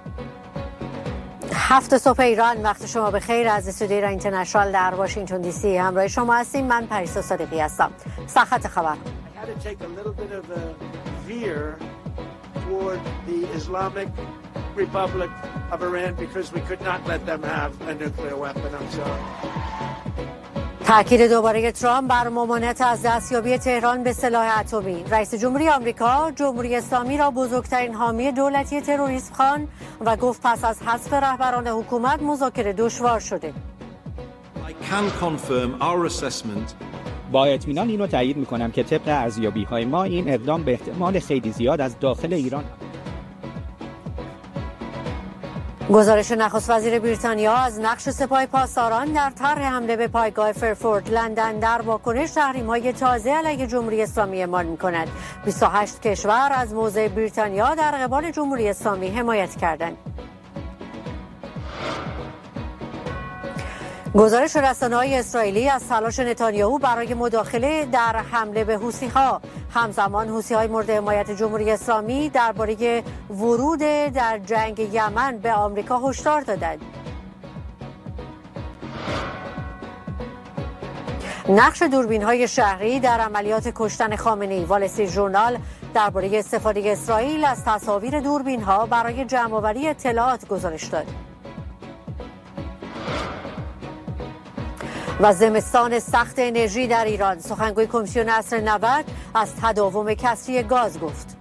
هفت صبح ایران، وقت شما بخیر. از استودیو ایران اینترنشنال در واشنگتن دی سی همراه شما هستیم. من پریسا صادقی هستم. ساعت خبر. تأکید دوباره ترامپ بر ممانعت از دستیابی تهران به سلاح اتمی. رئیس جمهوری آمریکا جمهوری اسلامی را بزرگترین حامی دولتی تروریسم خواند و گفت پس از حذف رهبران حکومت مذاکره دشوار شده. با اطمینان اینو تایید می‌کنم که طبق ارزیابی‌های ما این اقدام به احتمال خیلی زیاد از داخل ایران. گزارش نخست وزیر بریتانیا از نقش سپاه پاسداران در طرح حمله به پایگاه فرفورد لندن در واکنش تحریم‌های تازه علیه جمهوری اسلامی اعمال می‌کند. 28 کشور از موضع بریتانیا در قبال جمهوری اسلامی حمایت کردند. گزارش رسانه‌های اسرائیلی از تلاش نتانیاهو برای مداخله در حمله به حوثی‌ها. همزمان حوثی‌های مورد حمایت جمهوری اسلامی درباره ورود در جنگ یمن به آمریکا هشدار دادند. نقش دوربین‌های شهری در عملیات کشتن خامنه‌ای. وال استریت ژورنال درباره استفاده اسرائیل از تصاویر دوربین‌ها برای جمع‌آوری اطلاعات گزارش داد. و زمستان سخت انرژی در ایران. سخنگوی کمیسیون عصر 90 از تداوم کسری گاز گفت.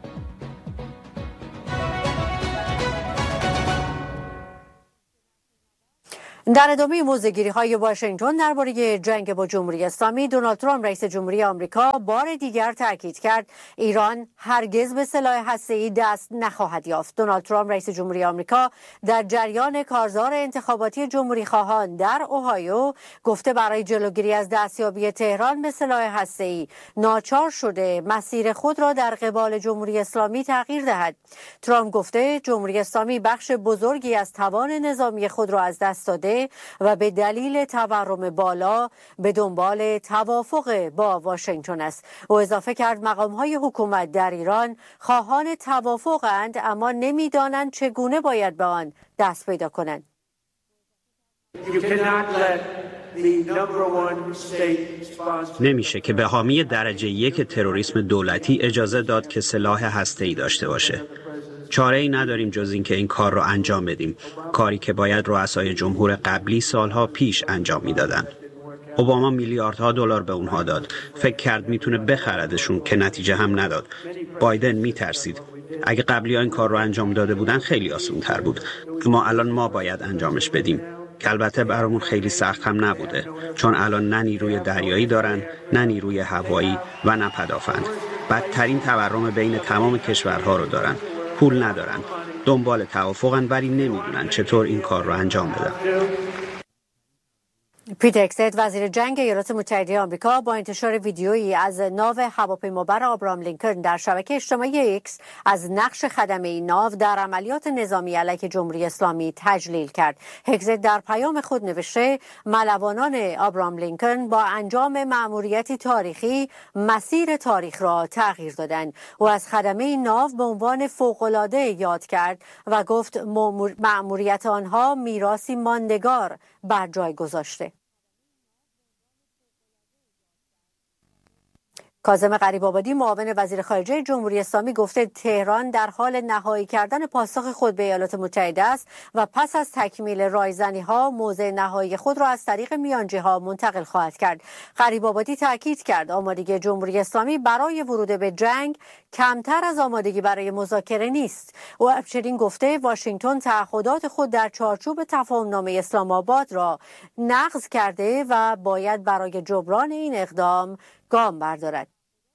در ادامه موضع‌گیری‌های واشنگتن درباره جنگ با جمهوری اسلامی، دونالد ترامپ رئیس جمهوری آمریکا بار دیگر تاکید کرد ایران هرگز به سلاح هسته‌ای دست نخواهد یافت. دونالد ترامپ رئیس جمهوری آمریکا در جریان کارزار انتخاباتی جمهوری‌خواهان در اوهایو گفته برای جلوگیری از دستیابی تهران به سلاح هسته‌ای ناچار شده مسیر خود را در قبال جمهوری اسلامی تغییر دهد. ترامپ گفته جمهوری اسلامی بخش بزرگی از توان نظامی خود را از دست داده و به دلیل تورم بالا به دنبال توافق با واشنگتن است. او اضافه کرد مقام‌های حکومت در ایران خواهان توافق‌اند اما نمی‌دانند چگونه باید به آن دست پیدا کنند. نمیشه که به حامی درجه 1 تروریسم دولتی اجازه داد که سلاح هسته‌ای داشته باشه. چاره‌ای نداریم جز این که این کار رو انجام بدیم، کاری که باید رؤسای جمهور قبلی سالها پیش انجام میدادن. اوباما میلیاردها دلار به اونها داد، فکر کرد میتونه بخردشون که نتیجه هم نداد. بایدن میترسید اگه قبلی‌ها این کار رو انجام داده بودن خیلی آسان‌تر بود، اما الان ما باید انجامش بدیم که البته برامون خیلی سخت هم نبوده، چون الان نه نیروی دریایی دارن، نه نیروی هوایی و نه پدافند. بدترین تورم بین تمام کشورها رو دارن، پول ندارن، دنبال توافقن ولی نمیدونن چطور این کار رو انجام بدن. پیت هگست وزیر جنگ ایالات متحده آمریکا با انتشار ویدیویی از ناو هواپیمابر آبراهام لینکلن در شبکه اجتماعی ایکس از نقش خدمه این ناو در عملیات نظامی علیه جمهوری اسلامی تجلیل کرد. هگست در پیام خود نوشته ملوانان آبراهام لینکلن با انجام مأموریتی تاریخی مسیر تاریخ را تغییر دادند. او از خدمه این ناو به عنوان فوق‌العاده یاد کرد و گفت مأموریت آنها میراثی ماندگار بر جای گذاشته. کاظم غریب‌آبادی معاون وزیر خارجه جمهوری اسلامی گفته تهران در حال نهایی کردن پاسخ خود به ایالات متحده است و پس از تکمیل رایزنی‌ها موضع نهایی خود را از طریق میانجی‌ها منتقل خواهد کرد. غریب‌آبادی تاکید کرد آمادگی جمهوری اسلامی برای ورود به جنگ کمتر از آمادگی برای مذاکره نیست. او همچنین گفته واشنگتن تعهدات خود در چارچوب تفاهم‌نامه اسلام آباد را نقض کرده و باید برای جبران این اقدام گام بردارد.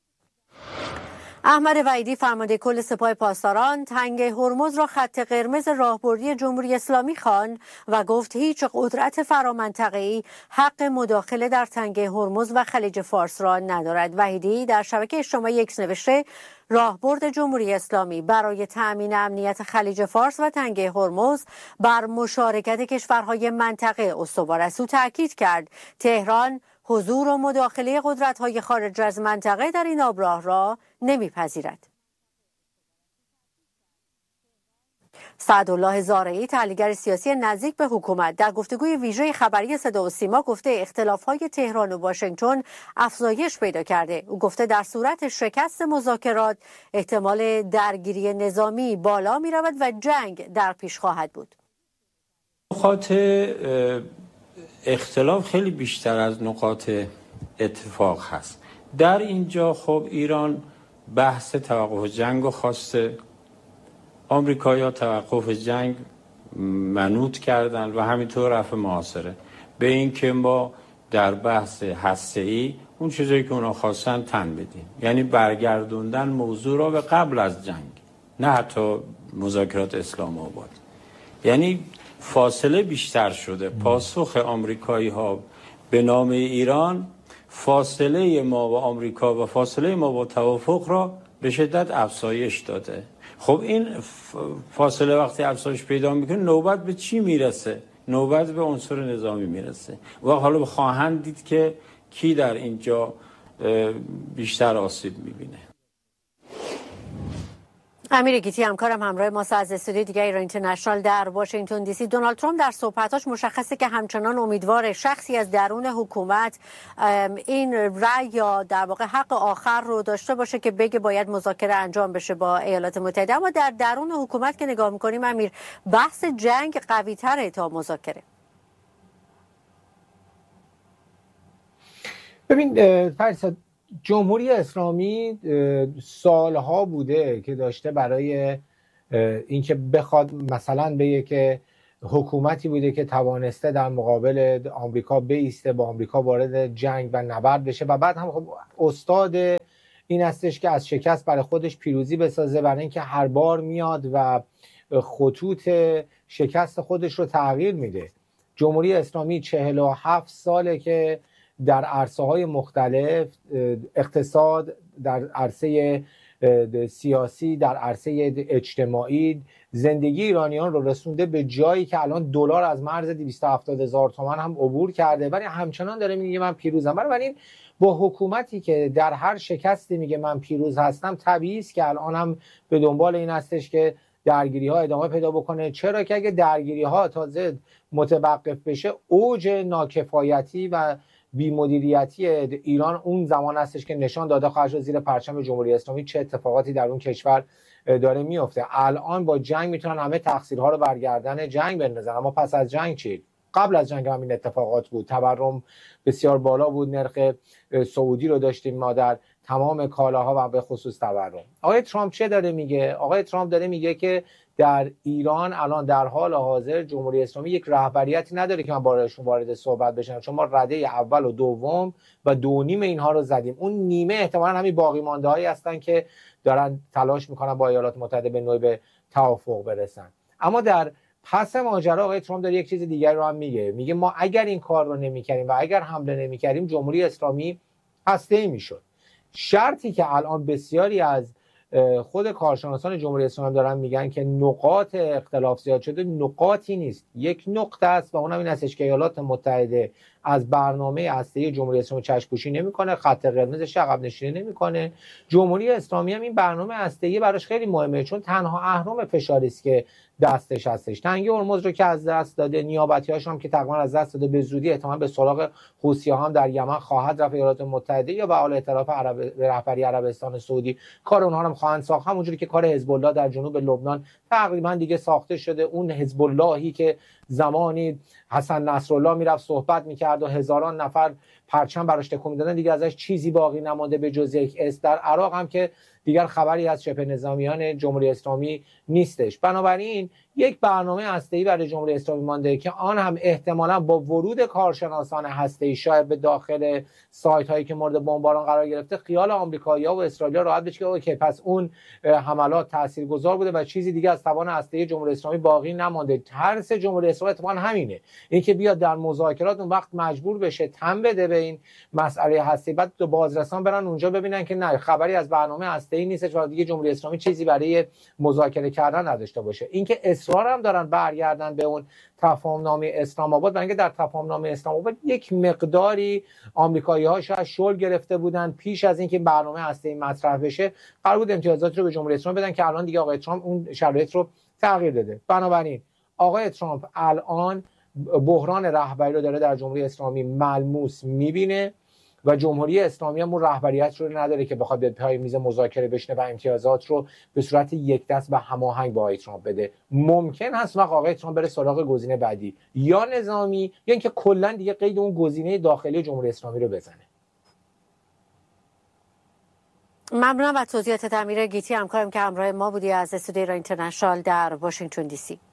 احمد وحیدی فرمانده کل سپاه پاسداران تنگ هرمز را خط قرمز راهبردی جمهوری اسلامی خواند و گفت هیچ قدرت فرامنطقه‌ای حق مداخله در تنگ هرمز و خلیج فارس را ندارد. وحیدی در شبکه اجتماعی ایکس نوشته راهبرد جمهوری اسلامی برای تأمین امنیت خلیج فارس و تنگ هرمز بر مشارکت کشورهای منطقه استوار است. او تاکید کرد تهران حضور و مداخله قدرت‌های خارج از منطقه در این آبراه را نمی‌پذیرد. سعدالله زارعی، تحلیلگر سیاسی نزدیک به حکومت، در گفتگوی ویژه خبری صدا و سیما گفته اختلاف‌های تهران و واشنگتن افزایش پیدا کرده. او گفته در صورت شکست مذاکرات احتمال درگیری نظامی بالا می‌رود و جنگ در پیش خواهد بود. نقاط اختلاف خیلی بیشتر از نقاط اتفاق هست. در اینجا خب ایران بحث توقف جنگ رو خواسته، آمریکایی‌ها توقف جنگ منوط کردن و همینطور رفع محاصره به این که ما در بحث هسته‌ای اون چیزایی که اونا خواستن تن بدیم، یعنی برگردوندن موضوع را به قبل از جنگ، نه حتی مذاکرات اسلام آباد. یعنی فاصله بیشتر شده. پاسخ آمریکایی‌ها به نام ایران فاصله ما با آمریکا و فاصله ما با توافق را به شدت افزایش داده. خب این فاصله وقتی افزایش پیدا میکنه نوبت به چی میرسه؟ نوبت به عنصر نظامی میرسه و حالا خواهند دید که کی در اینجا بیشتر آسیب میبینه. امیر گیتی همکارم همراه ما از استودیو دیگه ایران اینترنشنال در واشنگتن دی سی. دونالد ترامپ در صحبتاش مشخصه که همچنان امیدوار شخصی از درون حکومت این رأی یا در واقع حق آخر رو داشته باشه که بگه باید مذاکره انجام بشه با ایالات متحده. اما در درون حکومت که نگاه می‌کنیم امیر، بحث جنگ قوی‌تره تا مذاکره. ببین فریسا، جمهوری اسلامی سالها بوده که داشته برای اینکه بخواد مثلا بگه که حکومتی بوده که توانسته در مقابل آمریکا بایسته، با آمریکا وارد جنگ و نبرد بشه و بعد هم خب استاد این هستش که از شکست برای خودش پیروزی بسازه، برای اینکه هر بار میاد و خطوط شکست خودش رو تغییر میده. جمهوری اسلامی 47 ساله که در عرصه‌های مختلف، اقتصاد، در عرصه سیاسی، در عرصه اجتماعی، زندگی ایرانیان رو رسونده به جایی که الان دلار از مرز 270,000 تومان هم عبور کرده، ولی همچنان داره میگه من پیروزم. بنابراین با حکومتی که در هر شکستی میگه من پیروز هستم، طبیعی است که الان هم به دنبال این هستش که درگیری ها ادامه پیدا بکنه. چرا که اگه درگیری ها تازه متوقف بشه، اوج ناکفایتی و بی‌مدیریتی ایران اون زمان هستش که نشان داده خواهد شد زیر پرچم جمهوری اسلامی چه اتفاقاتی در اون کشور داره میفته. الان با جنگ میتونن همه تقصیرها رو برگردن جنگ بندازن، اما پس از جنگ چی؟ قبل از جنگ هم این اتفاقات بود. تورم بسیار بالا بود، نرخ سعودی رو داشتیم ما در تمام کالاها و به خصوص تورم. آقای ترامپ چه داره میگه؟ آقای ترامپ داره میگه که در ایران الان در حال حاضر جمهوری اسلامی یک رهبریتی نداره که من باهاشون وارد صحبت بشم، چون ما رده اول و دوم و 2.5 اینها رو زدیم. اون نیمه احتمالاً همین باقی مانده هایی هستن که دارن تلاش میکنن با ایالات متحده به نوعی به توافق برسن. اما در پس ماجرا آقای ترامپ داره یک چیز دیگر رو هم میگه ما اگر این کار رو نمیکردیم و اگر حمله نمیکردیم جمهوری اسلامی هسته‌ای میشد. شرطی که الان بسیاری از خود کارشناسان جمهوری اسلامی دارن میگن که نقاط اختلاف زیاد شده، نقاطی نیست، یک نقطه است و اونم این هستش که ایالات متحده از برنامه هسته‌ای جمهوری اسلامی چشم‌پوشی نمی‌کنه، خط قرمزش عقب نشینی نمی‌کنه. جمهوری اسلامی هم این برنامه هسته‌ای براش خیلی مهمه، چون تنها اهرم فشاری است که دستش هستش. تنگه هرمز رو که از دست داده، نیابتی‌هاش هم که تقریبا از دست داده، به زودی احتمال به سراغ حوثی‌ها هم در یمن خواهد رفت. ایالات متحده یا به اعلی ائتلاف رهبری عربستان سعودی کار اونها هم خواهند ساخت، همونجوری که کار حزب الله در جنوب لبنان تقریبا دیگه ساخته شده. اون حزب اللهی که زمانی حسن نصرالله میرفت صحبت میکرد و هزاران نفر پرچم براش تکون میدادن، دیگه ازش چیزی باقی نمانده به جز یک اسم. در عراق هم که دیگر خبری از شبه نظامیان جمهوری اسلامی نیستش. بنابراین یک برنامه هسته‌ای برای جمهوری اسلامی مانده که آن هم احتمالاً با ورود کارشناسان هسته‌ای شاید به داخل سایت هایی که مورد بمباران قرار گرفته، خیال آمریکایی‌ها و اسرائیلی‌ها راحت بشه که اوکی پس اون حملات تاثیرگذار بوده و چیزی دیگه از توان هسته‌ای جمهوری اسلامی باقی نمانده. ترس جمهوری اسلامی اتفاقاً همینه، اینکه بیاد در مذاکرات اون وقت مجبور بشه تن بده به این مسئله هسته‌ای، بعد تو بازرسان برن اونجا ببینن که نه خبری از برنامه هسته‌ای نیستش و دیگه جمهوری اسلامی چیزی برای مذاکره کردن نداشته باشه. اینکه اصرار هم دارن برگردن به اون تفاهم‌نامه اسلام آباد، برای اینکه در تفاهم‌نامه اسلام آباد یک مقداری آمریکایی‌ها شاید شل گرفته بودن پیش از اینکه برنامه هسته‌ای مطرح بشه، قرار بود امتیازات رو به جمهوری اسلامی بدن که الان دیگه آقای ترامپ اون شرایط رو تغییر داده. بنابراین آقای ترامپ الان بحران رهبری رو داره در جمهوری اسلامی ملموس میبینه و جمهوری اسلامی هم اون رهبریت رو نداره که بخواد به پای میز مذاکره بشینه و امتیازات رو به صورت یک دست و هماهنگ با آقای ترامپ بده. ممکن هست وقت آقای ترامپ بره سراغ گزینه بعدی، یا نظامی یا اینکه کلا دیگه قید اون گزینه داخلی جمهوری اسلامی رو بزنه. ممنونم از توضیحات امیر گیتی، همکارم که همراه ما بودی از استودیو ایران اینترنشنال در واشنگتن دی سی.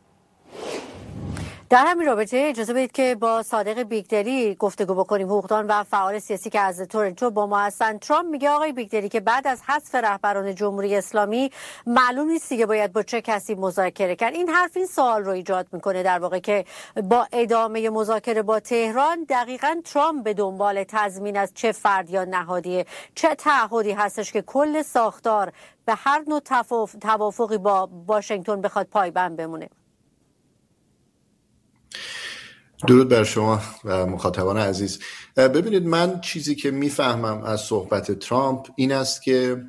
در همین رابطه اجازه بدید که با صادق بیگدلی گفتگو بکنیم، حقوقدان و فعال سیاسی که از تورنتو با ما هستن. ترامپ میگه آقای بیگدلی که بعد از حذف رهبران جمهوری اسلامی معلوم نیست دیگه باید با چه کسی مذاکره کرد. این حرف این سوال رو ایجاد میکنه در واقع که با ادامه مذاکره با تهران دقیقاً ترامپ به دنبال تضمین از چه فرد یا نهادی، چه تعهدی هستش که کل ساختار به هر نوع توافقی با واشنگتن بخواد پایبند بمونه. درود بر شما و مخاطبان عزیز. ببینید، من چیزی که میفهمم از صحبت ترامپ این است که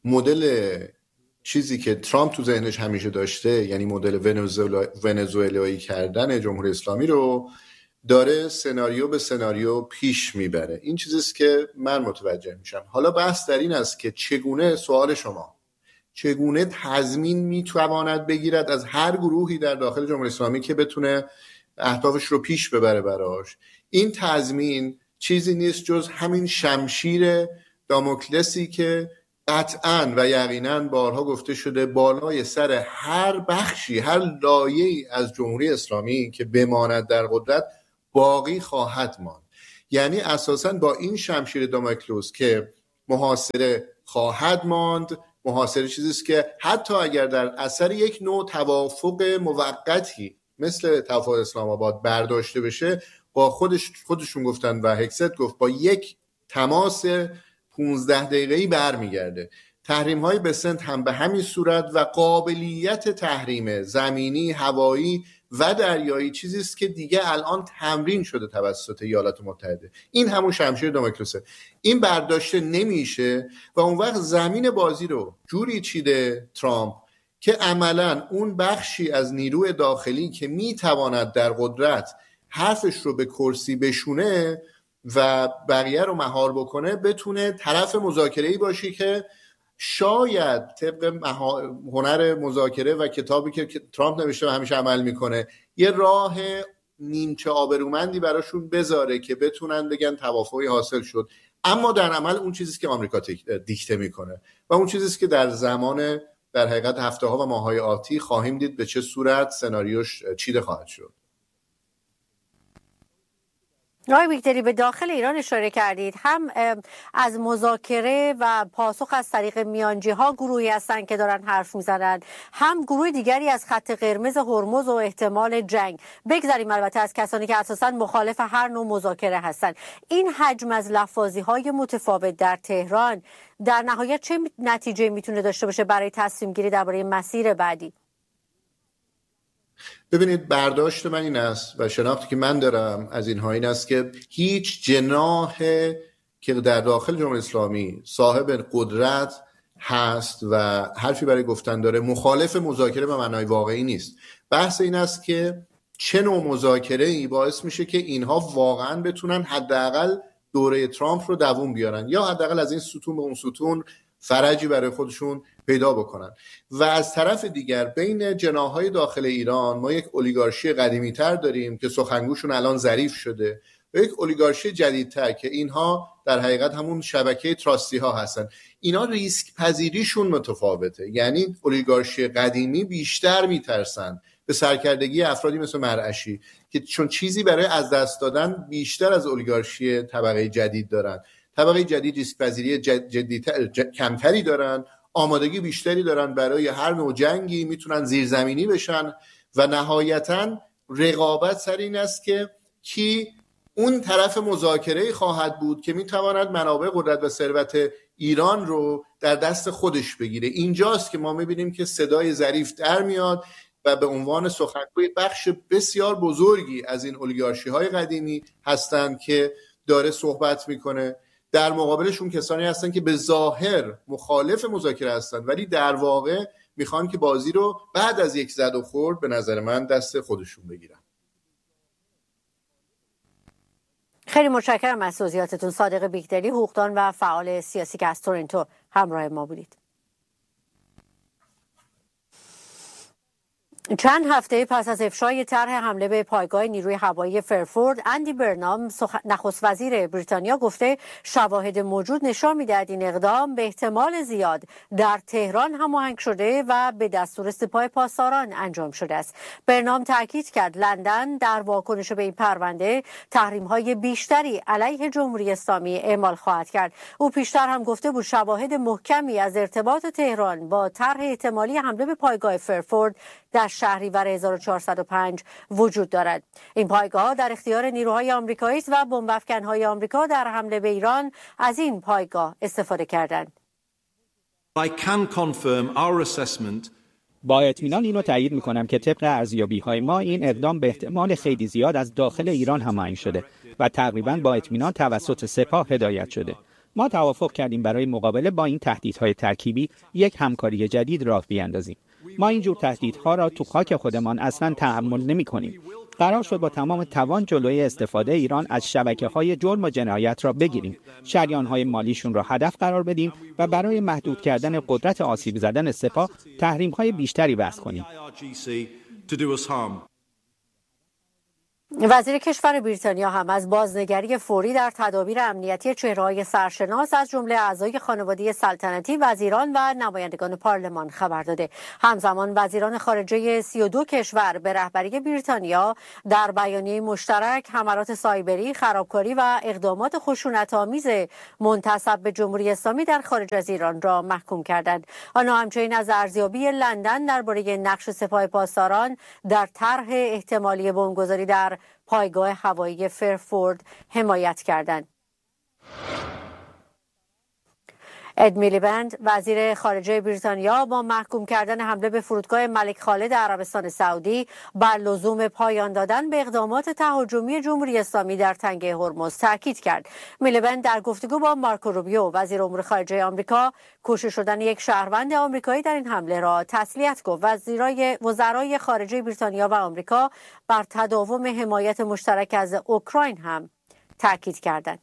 مدل چیزی که ترامپ تو ذهنش همیشه داشته، یعنی مدل ونزوئلایی کردن جمهوری اسلامی رو داره سناریو به سناریو پیش میبره. این چیزیست که من متوجه میشم. حالا بحث در این است که سوال شما چگونه تضمین میتواند بگیرد از هر گروهی در داخل جمهوری اسلامی که بتونه اهدافش رو پیش ببره براش. این تضمین چیزی نیست جز همین شمشیر داموکلسی که قطعاً و یقیناً بارها گفته شده بالای سر هر بخشی، هر لایه‌ای از جمهوری اسلامی که بماند در قدرت باقی خواهد ماند. یعنی اساساً با این شمشیر داموکلس که محاصره خواهد ماند، محاصره چیزیست که حتی اگر در اثر یک نوع توافق موقتی مثل توافق اسلام آباد برداشته بشه، با خودشون گفتن و هکست گفت با یک تماس 15 دقیقه‌ای برمیگرده. تحریم های به سند هم به همین صورت و قابلیت تحریم زمینی، هوایی و دریایی چیزی است که دیگه الان تمرین شده توسط ایالات متحده. این همون شمشیر داموکلسه. این برداشته نمیشه و اون وقت زمین بازی رو جوری چیده ترامپ که عملاً اون بخشی از نیروی داخلی که میتواند در قدرت حرفش رو به کرسی بشونه و بقیه رو مهار بکنه، بتونه طرف مذاکره‌ای باشی که شاید طبق هنر مذاکره و کتابی که ترامپ نوشته و همیشه عمل میکنه یه راه نیمچه آبرومندی براشون بذاره که بتونن بگن توافقی حاصل شد. اما در عمل اون چیزیست که آمریکا دیکته میکنه و اون چیزیست که در حقیقت هفته ها و ماه های آتی خواهیم دید به چه صورت سناریوش چیده خواهد شد. آقای بیگدلی، به داخل ایران اشاره کردید، هم از مذاکره و پاسخ از طریق میانجی ها گروهی هستن که دارن حرف میزنن، هم گروه دیگری از خط قرمز هرمز و احتمال جنگ. بگذاریم البته از کسانی که اساسا مخالف هر نوع مذاکره هستن. این حجم از لفاظی های متفاوت در تهران در نهایت چه نتیجه میتونه داشته باشه برای تصمیم گیری درباره مسیر بعدی؟ ببینید، برداشت من این است و شناختی که من دارم از اینها این است که هیچ جناح که در داخل جمهوری اسلامی صاحب قدرت هست و حرفی برای گفتن داره مخالف مذاکره به معنای واقعی نیست. بحث این است که چه نوع مذاکره‌ای باعث میشه که اینها واقعا بتونن حداقل دوره ترامپ رو دووم بیارن یا حداقل از این ستون به اون ستون فرجی برای خودشون پیدا بکنن. و از طرف دیگر بین جناح‌های داخل ایران ما یک اولیگارشی قدیمی‌تر داریم که سخنگوشون الان ظریف شده و یک اولیگارشی جدیدتر که اینها در حقیقت همون شبکه تراستی ها هستن. اینا ریسک پذیریشون متفاوته. یعنی اولیگارشی قدیمی بیشتر میترسن به سرکردگی افرادی مثل مرعشی که چون چیزی برای از دست دادن بیشتر از اولیگارشی طبقه جدید دارن. طبقه جدید ریسک پذیری کمتری دارن، آمادگی بیشتری دارن برای هر نوع جنگی، میتونن زیرزمینی بشن و نهایتاً رقابت سر این است که کی اون طرف مذاکره خواهد بود که میتواند منابع قدرت و ثروت ایران رو در دست خودش بگیره. اینجاست که ما میبینیم که صدای ظریف در میاد و به عنوان سخنگوی بخش بسیار بزرگی از این اولیگارشی های قدیمی هستند که داره صحبت میکنه. در مقابلشون کسانی هستن که به ظاهر مخالف مذاکره هستن ولی در واقع میخوان که بازی رو بعد از یک زد و خورد به نظر من دست خودشون بگیرن. خیلی متشکرم از توضیحاتتون. صادق بیگدلی، حقوقدان و فعال سیاسی که از تورنتو همراه ما بودید. چند هفته پس از افشای طرح حمله به پایگاه نیروی هوایی فرفورد، اندی برنام نخست وزیر بریتانیا گفته شواهد موجود نشان می‌دهد این اقدام به احتمال زیاد در تهران هماهنگ شده و به دستور سپاه پاسداران انجام شده است. برنام تاکید کرد لندن در واکنش به این پرونده تحریم‌های بیشتری علیه جمهوری اسلامی اعمال خواهد کرد. او پیشتر هم گفته بود شواهد محکمی از ارتباط تهران با طرح احتمالی حمله به پایگاه فرفورد در شهریور 1405 وجود دارد. این پایگاه در اختیار نیروهای آمریکایی است و بمب‌افکن‌های آمریکا در حمله به ایران از این پایگاه استفاده کردند. با اطمینان اینو تایید می‌کنم که طبق ارزیابی‌های ما این اقدام به احتمال خیلی زیاد از داخل ایران هماهنگ شده و تقریباً با اطمینان توسط سپاه هدایت شده. ما توافق کردیم برای مقابله با این تهدیدهای ترکیبی یک همکاری جدید راه بیاندازیم. ما اینجور تهدیدها را تو خاک خودمان اصلا تحمل نمی‌کنیم. قرار شد با تمام توان جلوی استفاده ایران از شبکه‌های جرم و جنایت را بگیریم، شریان‌های مالیشون را هدف قرار بدیم و برای محدود کردن قدرت آسیب زدن سپاه تحریم‌های بیشتری وضع کنیم. وزیر کشور بریتانیا هم از بازنگری فوری در تدابیر امنیتی چهره‌های سرشناس از جمله اعضای خانواده سلطنتی، وزیران و نمایندگان پارلمان خبر داده. همزمان وزیران خارجه 32 کشور به رهبری بریتانیا در بیانیه مشترک حملات سایبری، خرابکاری و اقدامات خشونت‌آمیز منتسب به جمهوری اسلامی در خارج از ایران را محکوم کردند. آنها همچنین از ارزیابی لندن درباره نقش سپاه پاسداران در طرح احتمالی بمبگذاری در پایگاه هوایی فرفورد حمایت کردند. اد میلیبند وزیر خارجه بریتانیا با محکوم کردن حمله به فرودگاه ملک خالد عربستان سعودی بر لزوم پایان دادن به اقدامات تهاجمی جمهوری اسلامی در تنگه هرمز تاکید کرد. میلیبند در گفتگو با مارکو روبیو وزیر امور خارجه آمریکا کشته شدن یک شهروند آمریکایی در این حمله را تسلیت گفت. وزرای خارجه بریتانیا و آمریکا بر تداوم حمایت مشترک از اوکراین هم تاکید کردند.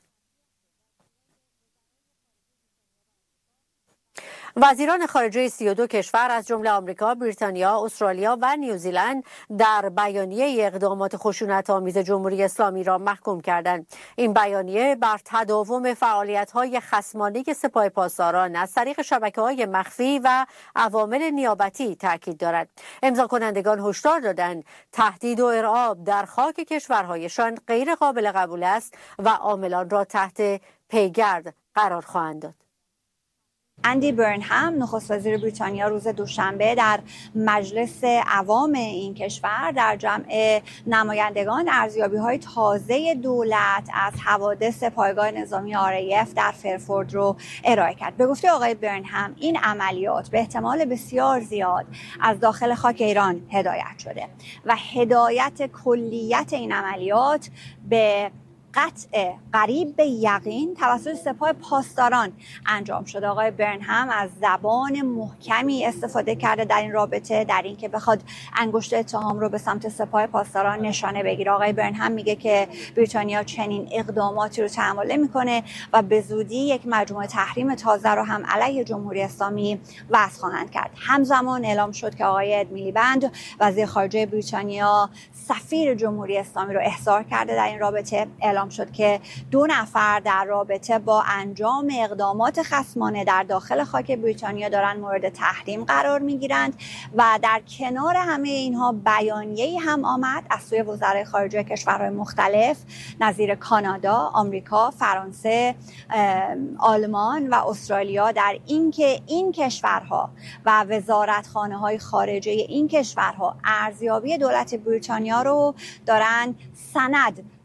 وزیران خارجه 32 کشور از جمله آمریکا، بریتانیا، استرالیا و نیوزیلند در بیانیه اقدامات خشونت‌آمیز جمهوری اسلامی را محکوم کردند. این بیانیه بر تداوم فعالیت‌های خصمانه سپاه پاسداران از طریق شبکه‌های مخفی و عوامل نیابتی تاکید دارد. امضا کنندگان هشدار دادند تهدید و ارعاب در خاک کشورهایشان غیر قابل قبول است و عاملان را تحت پیگرد قرار خواهند داد. اندی برنهام نخست وزیر بریتانیا روز دوشنبه در مجلس عوام این کشور در جمع نمایندگان ارزیابی‌های تازه دولت از حوادث پایگاه نظامی RAF در فرفورد رو ارائه کرد. به گفته آقای برنهام این عملیات به احتمال بسیار زیاد از داخل خاک ایران هدایت شده و هدایت کلیت این عملیات به قطع قریب به یقین توسط سپاه پاسداران انجام شده. آقای برنهام از زبان محکمی استفاده کرده در این رابطه، در اینکه بخواد انگشت اتهام رو به سمت سپاه پاسداران نشانه بگیره. آقای برنهام میگه که بریتانیا چنین اقداماتی رو تحمل نمی‌کنه و به زودی یک مجموعه تحریم تازه رو هم علیه جمهوری اسلامی وضع خواهند کرد. همزمان اعلام شد که آقای اد میلیبند وزیر خارجه بریتانیا سفیر جمهوری اسلامی رو احضار کرده در این رابطه. اعلام شد که 2 نفر در رابطه با انجام اقدامات خصمانه در داخل خاک بریتانیا دارن مورد تحریم قرار میگیرند و در کنار همه اینها بیانیه‌ای هم آمد از سوی وزرای خارجه کشورهای مختلف نظیر کانادا، آمریکا، فرانسه، آلمان و استرالیا در اینکه این کشورها و وزارتخانه‌های خارجه این کشورها ارزیابی دولت بریتانیا رو دارن سند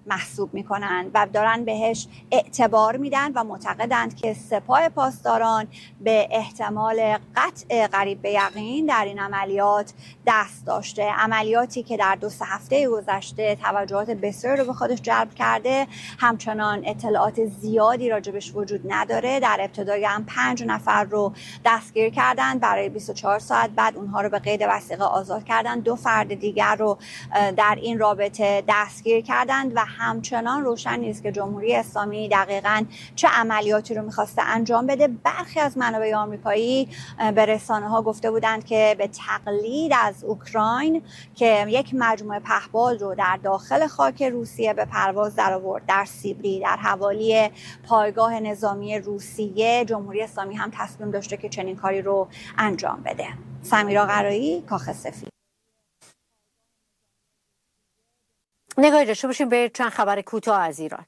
محسوب میکنن و دارن بهش اعتبار میدن و معتقدند که سپاه پاسداران به احتمال قطع قریب به یقین در این عملیات دست داشته. عملیاتی که در 2 هفته گذشته توجهات بسیاری رو به خودش جلب کرده، همچنان اطلاعات زیادی راجبش وجود نداره. در ابتدای هم 5 نفر رو دستگیر کردن، برای 24 ساعت بعد اونها رو به قید وثیقه آزاد کردن. 2 فرد دیگر رو در این رابطه دستگیر کردند و همچنان روشن نیست که جمهوری اسلامی دقیقاً چه عملیاتی رو می‌خواسته انجام بده. برخی از منابع آمریکایی به رسانه‌ها گفته بودند که به تقلید از اوکراین که یک مجموعه پهپاد رو در داخل خاک روسیه به پرواز درآورد در سیبری در حوالی پایگاه نظامی روسیه، جمهوری اسلامی هم تصمیم داشته که چنین کاری رو انجام بده. سمیرا قرایی، کاخ سفید. نگاهی داشته باشیم به چند خبر کوتاه از ایران.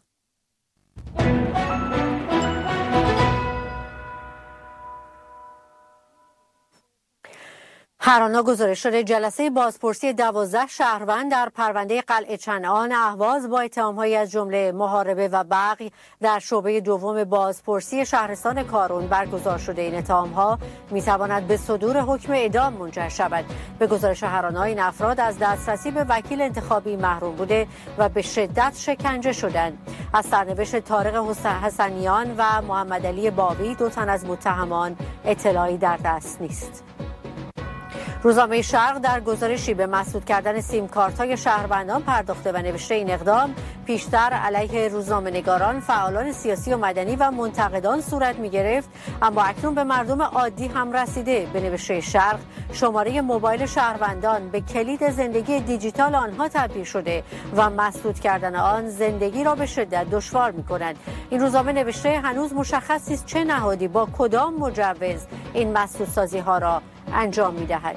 هر آنا گزارش شده جلسه بازپرسی 12 شهروند در پرونده قلعه چنعان اهواز با اتهام‌هایی از جمله محاربه و بغی در شعبه دوم بازپرسی شهرستان کارون برگزار شده. این اتهام‌ها می‌تواند به صدور حکم اعدام منجر شود. به گزارش هر آنا این افراد از دسترسی به وکیل انتخابی محروم بوده و به شدت شکنجه شدند. از سرنوشت طارق حسنیان و محمد علی بابی 2 تن از متهمان اطلاعی در دست نیست. روزنامه شرق در گزارشی به مسدود کردن سیم کارت‌های شهروندان پرداخته و نوشته این اقدام پیشتر علیه روزنامه‌نگاران، فعالان سیاسی و مدنی و منتقدان صورت می‌گرفت، اما اکنون به مردم عادی هم رسیده. به نوشته شرق شماره موبایل شهروندان به کلید زندگی دیجیتال آنها تبدیل شده و مسدود کردن آن زندگی را به شدت دشوار می‌کند. این روزنامه نوشته هنوز مشخص نیست چه نهادی با کدام مجوز این مسدودسازی‌ها را انجام می‌دهد.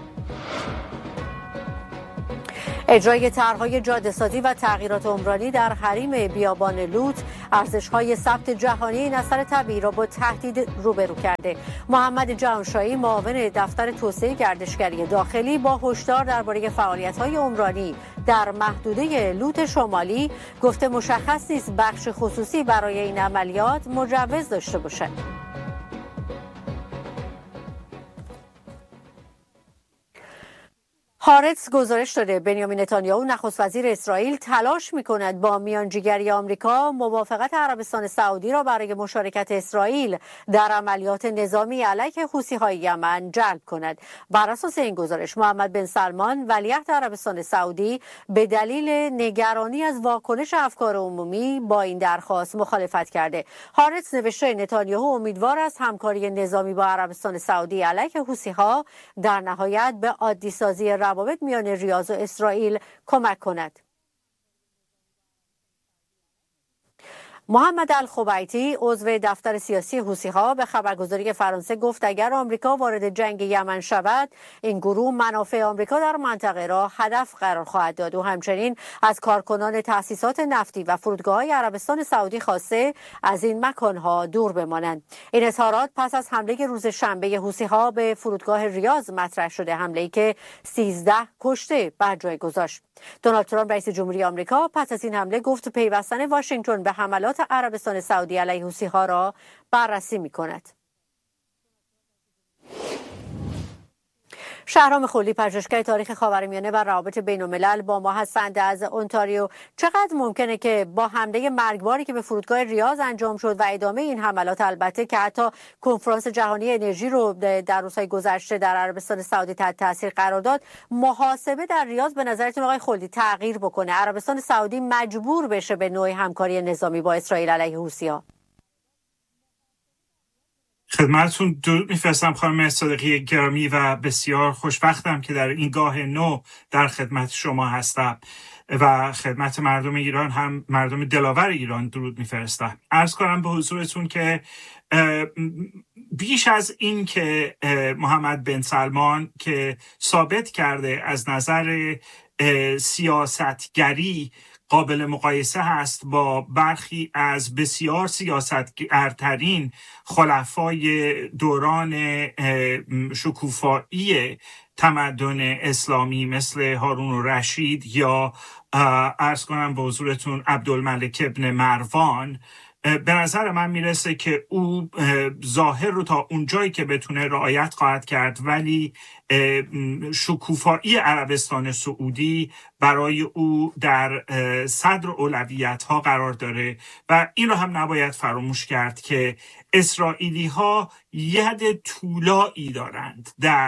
اجرای طرح‌های جاده‌سازی و تغییرات عمرانی در حریم بیابان لوط ارزش‌های ثبت جهانی این اثر طبیعی را با تهدید روبرو کرده. محمد جهانشاهی معاون دفتر توسعه گردشگری داخلی با هشدار درباره فعالیت‌های عمرانی در محدوده لوط شمالی گفته مشخص نیست بخش خصوصی برای این عملیات مجوز داشته باشد. هارتز گزارش داده بنیامین نتانیاهو نخست وزیر اسرائیل تلاش می‌کند با میانجیگری آمریکا موافقت عربستان سعودی را برای مشارکت اسرائیل در عملیات نظامی علیه حوثی‌های یمن جلب کند. بر اساس این گزارش محمد بن سلمان ولیعهد عربستان سعودی به دلیل نگرانی از واکنش افکار عمومی با این درخواست مخالفت کرده. هارتز نوشته نتانیاهو امیدوار است همکاری نظامی با عربستان سعودی علیه حوثی‌ها در نهایت به عادی‌سازی روابط میان ریاض و اسرائیل کمک کند. محمد الخبیتی عضو دفتر سیاسی حوثی‌ها به خبرگزاری فرانسه گفت اگر آمریکا وارد جنگ یمن شود این گروه منافع آمریکا در منطقه را هدف قرار خواهد داد و همچنین از کارکنان تأسیسات نفتی و فرودگاه‌های عربستان سعودی خواسته از این مکانها دور بمانند. این اظهارات پس از حمله روز شنبه حوثی‌ها به فرودگاه ریاض مطرح شده، حمله‌ای که 13 کشته بر جای گذاشت. دونالد ترامپ رئیس جمهوری آمریکا پس از این حمله گفت پیوستن واشنگتن به حملات عربستان سعودی علیه حوثی‌ها را بررسی می‌کند. شهرام خلی، پژوهشگر تاریخ خاورمیانه و روابط بین‌الملل با ما هستند از اونتاریو. چقدر ممکنه که با حمله مرگباری که به فرودگاه ریاض انجام شد و ادامه این حملات، البته که حتی کنفرانس جهانی انرژی رو در روزهای گذشته در عربستان سعودی تحت تاثیر قرار داد، محاسبه در ریاض به نظرتون آقای خلدی تغییر بکنه؟ عربستان سعودی مجبور بشه به نوعی همکاری نظامی با اسرائیل علیه حوثی‌ها؟ خدمتتون درود میفرستم خانم صادقی گرامی و بسیار خوشبختم که در این گاه نو در خدمت شما هستم و خدمت مردم ایران هم مردم دلاور ایران درود میفرستم. عرض کنم به حضورتون که بیش از این که محمد بن سلمان که ثابت کرده از نظر سیاستگری قابل مقایسه هست با برخی از بسیار سیاستگرترین خلفای دوران شکوفایی تمدن اسلامی مثل هارون الرشید یا عرض کنم به حضورتون عبدالملک ابن مروان. به نظر من میرسه که او ظاهر رو تا اونجایی که بتونه رعایت خواهد کرد، ولی شکوفایی عربستان سعودی برای او در صدر اولویت ها قرار داره و این رو هم نباید فراموش کرد که اسرائیلی ها ید طولایی دارند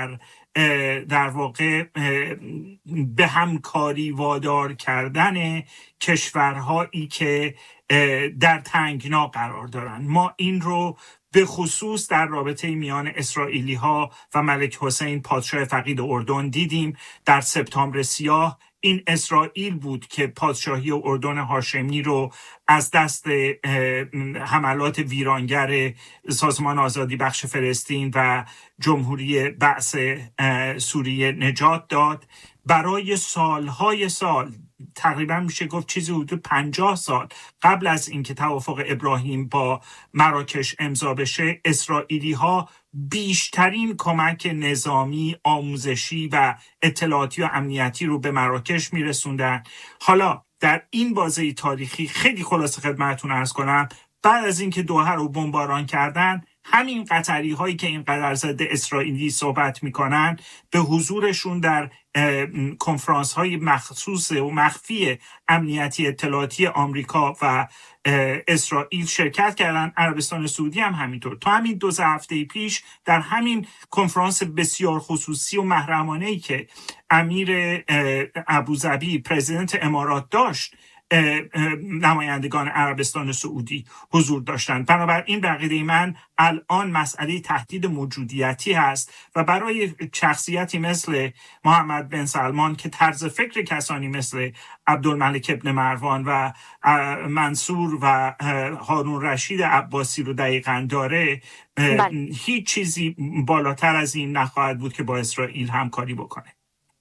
در واقع به همکاری وادار کردن کشورهایی که در تنگنا قرار دارند. ما این رو به خصوص در رابطه میان اسرائیلی ها و ملک حسین پادشاه فقید اردن دیدیم. در سپتامبر سیاه این اسرائیل بود که پادشاهی اردن هاشمی رو از دست حملات ویرانگر سازمان آزادی بخش فلسطین و جمهوری بعث سوریه نجات داد. برای سالهای سال، تقریبا میشه گفت چیزی حدود 50 سال قبل از اینکه توافق ابراهیم با مراکش امضا بشه، اسرائیلی ها بیشترین کمک نظامی، آموزشی و اطلاعاتی و امنیتی رو به مراکش میرسوندن. حالا در این بازه تاریخی خیلی خلاصه خدمتتون عرض کنم، بعد از اینکه دوحه رو بمباران کردن، همین قطری هایی که اینقدر ضد اسرائیلی صحبت میکنن به حضورشون در کنفرانس های مخصوص و مخفی امنیتی اطلاعاتی آمریکا و اسرائیل شرکت کردن. عربستان سعودی هم همینطور. تا همین 2 هفته پیش در همین کنفرانس بسیار خصوصی و محرمانه‌ای که امیر ابوظبی پرزیدنت امارات داشت، نمایندگان عربستان سعودی حضور داشتند. بنابراین به عقیده من الان مسئله تهدید موجودیتی هست و برای شخصیتی مثل محمد بن سلمان که طرز فکر کسانی مثل عبدالملک ابن مروان و منصور و هارون رشید عباسی رو دقیقاً داره، هیچ چیزی بالاتر از این نخواهد بود که با اسرائیل همکاری بکنه.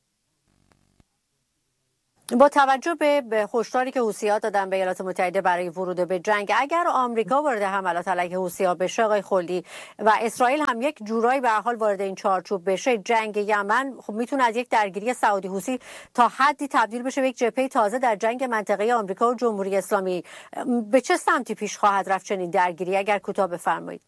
با توجه به هشداری که حوثی‌ها دادن به ایالات متحده برای ورود به جنگ، اگر آمریکا وارد حملات علیه حوثی‌ها بشه آقای خلدی و اسرائیل هم یک جورایی به هر حال وارد این چارچوب بشه، جنگ یمن خب میتونه از یک درگیری سعودی حوثی تا حدی تبدیل بشه به یک جبهه تازه در جنگ منطقه آمریکا و جمهوری اسلامی. به چه سمتی پیش خواهد رفت چنین درگیری؟ اگر کوتاه بفرمایید.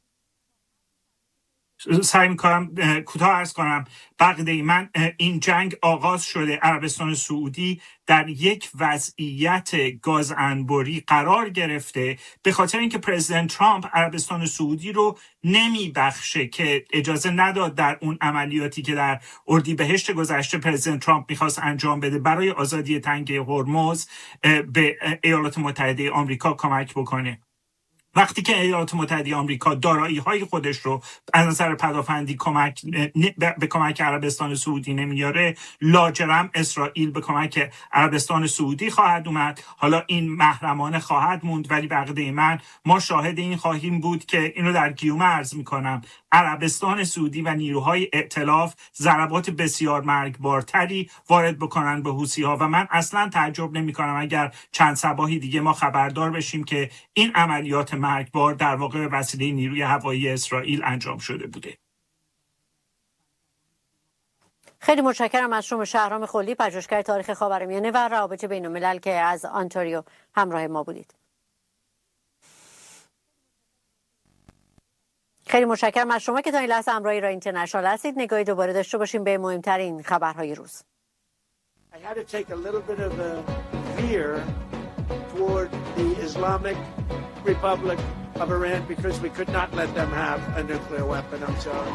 سعی میکنم کوتاه عرض کنم. بقیده من این جنگ آغاز شده. عربستان سعودی در یک وضعیت گازانباری قرار گرفته به خاطر اینکه پرزیدنت ترامپ عربستان سعودی رو نمیبخشه، که اجازه نداد در اون عملیاتی که در اردیبهشت گذشته پرزیدنت ترامپ میخواست انجام بده برای آزادی تنگه هرمز به ایالات متحده آمریکا کمک بکنه. وقتی که ایالات متحده آمریکا دارایی‌های خودش رو از نظر پدافندی به کمک عربستان سعودی نمیاره، لاجرم اسرائیل به کمک عربستان سعودی خواهد اومد. حالا این محرمانه خواهد موند، ولی بقیده من ما شاهد این خواهیم بود که اینو در گیومه عرض میکنم، عربستان سعودی و نیروهای ائتلاف ضربات بسیار مرگبارتری وارد بکنن به حوثی‌ها و من اصلا تعجب نمی‌کنم اگر چند صباحی دیگه ما خبردار بشیم که این عملیات مرگبار در واقع به وسیله نیروی هوایی اسرائیل انجام شده بوده. خیلی متشکرم از شما شهرام خلدی، پژوهشگر تاریخ خاورمیانه و روابط بین‌الملل که از آنتاریو همراه ما بودید. خیلی متشکرم از شما که تا این لحظه همراه ایران اینترنشنال هستید. نگاهی دوباره داشته باشیم به مهمترین خبرهای روز. I had to take a little bit of a veer toward the Islamic Republic of Iran because we could not let them have a nuclear weapon. I'm sorry.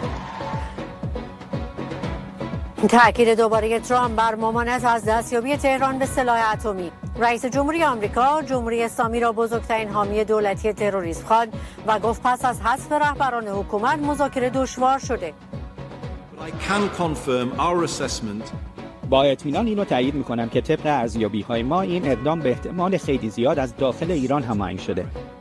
تأکید دوباره ترامپ بر ممانعت از دستیابی تهران به سلاح اتمی. رئیس جمهوری آمریکا جمهوری اسلامی را بزرگترین حامی دولتی تروریسم خواند و گفت پس از حذف رهبران حکومت مذاکره دشوار شده. با اطمینان اینو تایید میکنم که طبق ارزیابی‌های ما این اقدام به احتمال خیلی زیاد از داخل ایران هماهنگ شده